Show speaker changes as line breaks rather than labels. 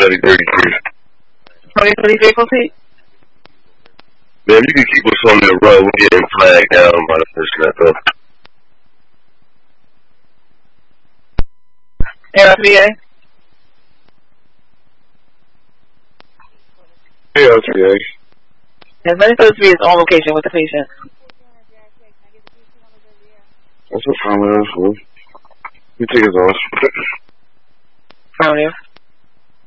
3033.
2033, proceed.
Man, you can keep us on that road. We're getting flagged down by the person that though.
LSVA.
Hey, LSVA.
And let us be on location with the patient.
What's the problem with us? You take us off.
Found you.